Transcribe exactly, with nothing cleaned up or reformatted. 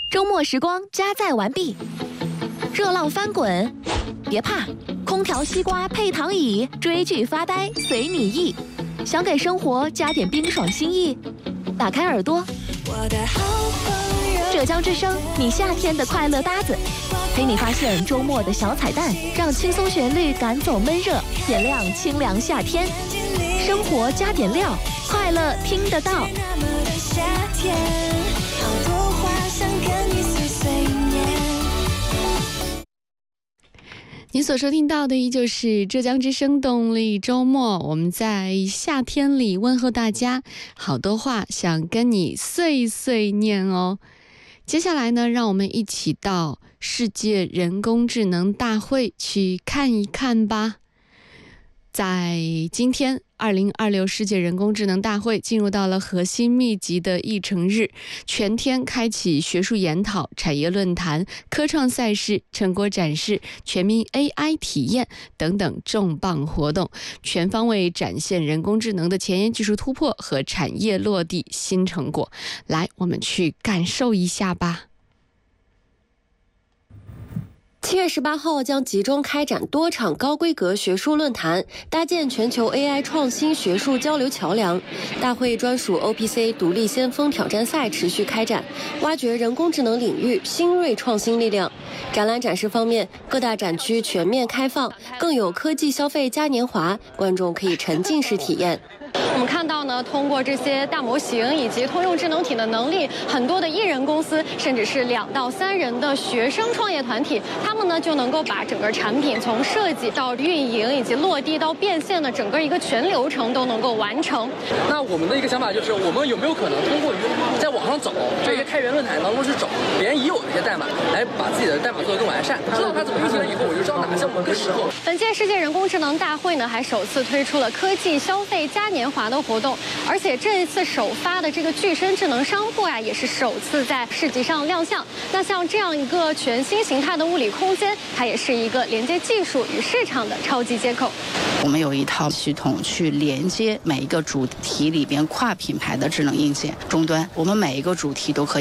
周末时光加载完毕，热浪翻滚，别怕，空调、西瓜配糖椅，追剧发呆随你意。想给生活加点冰爽新意，打开耳朵，浙江之声，你夏天的快乐搭子，陪你发现周末的小彩蛋，让轻松旋律赶走闷热，点亮清凉夏天。生活加点料，快乐听得到。 你所收听到的依旧是浙江之声动力周末，我们在夏天里问候大家，好多话想跟你碎碎念哦。接下来呢，让我们一起到世界人工智能大会去看一看吧。在今天二零二六世界人工智能大会进入到了核心密集的议程日，全天开启学术研讨、产业论坛、科创赛事、成果展示、全民 A I 体验等等重磅活动，全方位展现人工智能的前沿技术突破和产业落地新成果。来，我们去感受一下吧。 七月十八号将集中开展多场高规格学术论坛，搭建全球 A I 创新学术交流桥梁。大会专属 O P C 独立先锋挑战赛持续开展，挖掘人工智能领域新锐创新力量。展览展示方面，各大展区全面开放，更有科技消费嘉年华，观众可以沉浸式体验。我们看到呢，通过这些大模型以及通用智能体的能力，很多的艺人公司，甚至是两到三人的学生创业团体，他们呢就能够把整个产品从设计到运营以及落地到变现的整个一个全流程都能够完成。 那我们的一个想法就是，我们有没有可能通过于在网上走这些开源论坛当中去找别人已有的一些代码，来把自己的代码做得更完善，知道它怎么运行了以后，我就知道哪些我们更适合。 本届世界人工智能大会呢，还首次推出了科技消费嘉年华的活动，而且这一次首发的这个具身智能商铺啊，也是首次在市集上亮相。那像这样一个全新形态的物理空间，它也是一个连接技术与市场的超级接口。 我们有一套系统去连接每一个主题里边跨品牌的智能硬件终端，我们每一个主题都可以